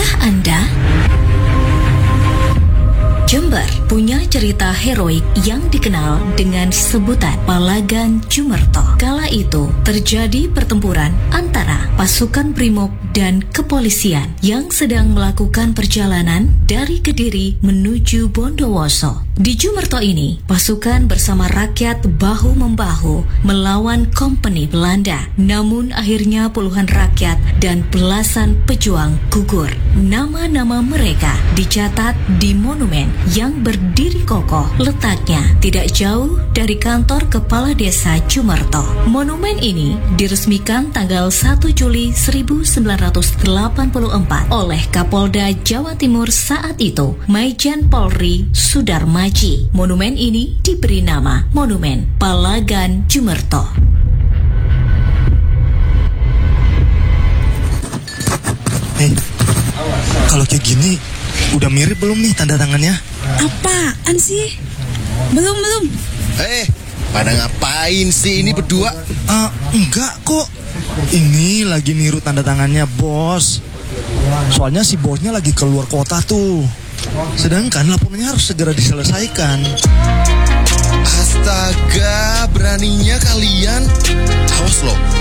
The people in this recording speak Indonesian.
Tahukah Anda? Jember punya cerita heroik yang dikenal dengan sebutan Palagan Jumerto. Kala itu terjadi pertempuran antara pasukan Brimob dan kepolisian yang sedang melakukan perjalanan dari Kediri menuju Bondowoso. Di Jumerto ini, pasukan bersama rakyat bahu-membahu melawan kompeni Belanda. Namun akhirnya puluhan rakyat dan belasan pejuang gugur. Nama-nama mereka dicatat di monumen yang berdiri kokoh, letaknya tidak jauh dari kantor Kepala Desa Jumerto. Monumen ini diresmikan tanggal 1 Juli 1984 oleh Kapolda Jawa Timur saat itu, Maijen Polri Sudarmaji. Monumen ini diberi nama Monumen Palagan Jumerto. Kalau kayak gini, udah mirip belum nih tanda tangannya? Apaan sih? Belum. Pada ngapain sih ini berdua? Enggak kok. Ini lagi niru tanda tangannya bos. Soalnya si bosnya lagi keluar kota tuh. Sedangkan laporannya harus segera diselesaikan. Astaga, beraninya kalian. Awas loh,